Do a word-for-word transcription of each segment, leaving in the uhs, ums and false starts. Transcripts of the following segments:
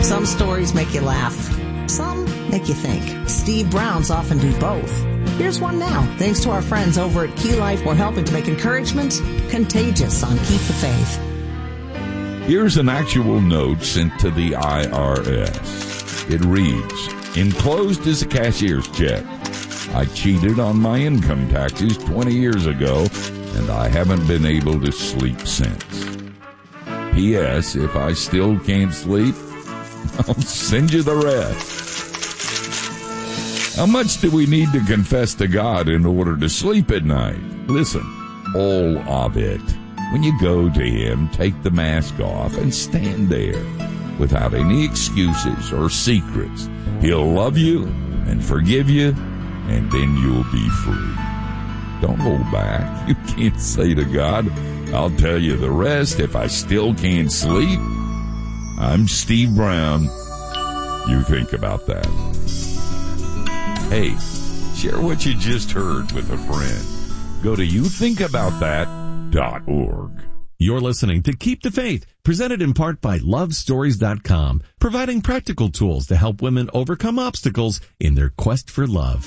Some stories make you laugh. Some make you think. Steve Browns often do both. Here's one now. Thanks to our friends over at Key Life, we're helping to make encouragement contagious on Keep the Faith. Here's an actual note sent to the I R S. It reads, enclosed is a cashier's check. I cheated on my income taxes twenty years ago, and I haven't been able to sleep since. P S. If I still can't sleep, I'll send you the rest. How much do we need to confess to God in order to sleep at night? Listen, all of it. When you go to Him, take the mask off and stand there without any excuses or secrets. He'll love you and forgive you, and then you'll be free. Don't hold back. You can't say to God, I'll tell you the rest if I still can't sleep. I'm Steve Brown. You think about that. Hey, share what you just heard with a friend. Go to you think about that dot org. You're listening to Keep the Faith, presented in part by love stories dot com, providing practical tools to help women overcome obstacles in their quest for love.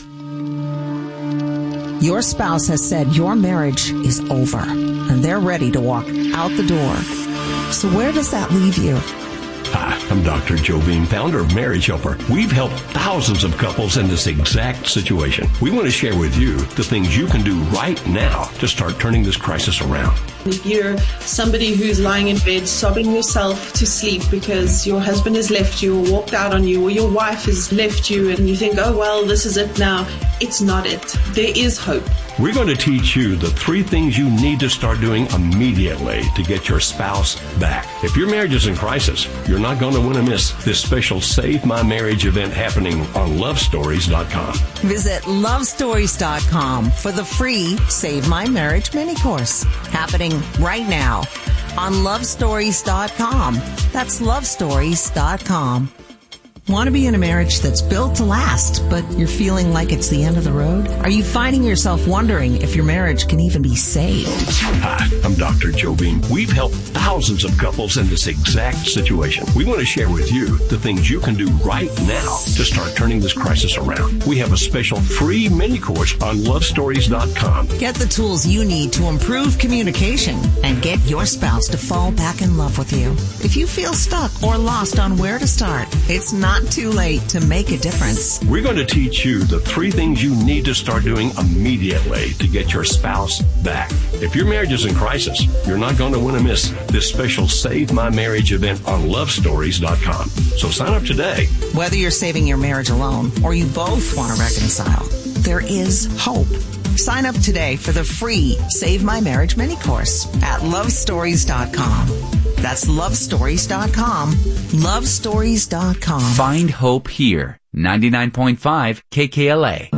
Your spouse has said your marriage is over, and they're ready to walk out the door. So where does that leave you? Hi, I'm Doctor Joe Beam, founder of Marriage Helper. We've helped thousands of couples in this exact situation. We want to share with you the things you can do right now to start turning this crisis around. If you're somebody who's lying in bed sobbing yourself to sleep because your husband has left you or walked out on you, or your wife has left you, and you think, oh, well, this is it now. It's not it. There is hope. We're going to teach you the three things you need to start doing immediately to get your spouse back. If your marriage is in crisis, you're not going to want to miss this special Save My Marriage event happening on love stories dot com. Visit love stories dot com for the free Save My Marriage mini course happening right now on love stories dot com. That's love stories dot com. Want to be in a marriage that's built to last, but you're feeling like it's the end of the road? Are you finding yourself wondering if your marriage can even be saved? Hi, I'm Doctor Joe Beam. We've helped thousands of couples in this exact situation. We want to share with you the things you can do right now to start turning this crisis around. We have a special free mini course on love stories dot com. Get the tools you need to improve communication and get your spouse to fall back in love with you. If you feel stuck or lost on where to start, it's not too late to make a difference. We're going to teach you the three things you need to start doing immediately to get your spouse back. If your marriage is in crisis, you're not going to want to miss this special Save My Marriage event on love stories dot com. So sign up today. Whether you're saving your marriage alone or you both want to reconcile, there is hope. Sign up today for the free Save My Marriage mini course at love stories dot com. That's love stories dot com. love stories dot com. Find hope here. ninety-nine point five K K L A.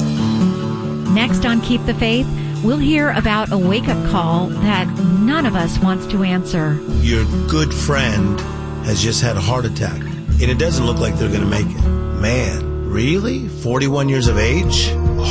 Next on Keep the Faith, we'll hear about a wake-up call that none of us wants to answer. Your good friend has just had a heart attack, and it doesn't look like they're going to make it. Man, really? forty-one years of age?